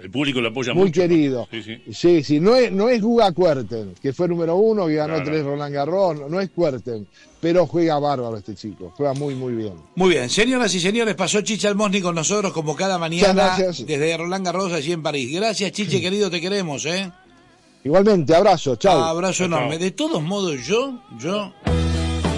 El público lo apoya muy mucho. querido. Sí, no es Guga Kuerten, que fue número 1, que ganó 3 Roland Garros, no es Kuerten, pero juega bárbaro este chico, juega muy, muy bien. Muy bien, señoras y señores, pasó Chiche Almosni con nosotros como cada mañana desde Roland Garros allí en París. Gracias, Chiche, querido, te queremos, ¿eh? Igualmente, abrazo, chao. Abrazo enorme. De todos modos, yo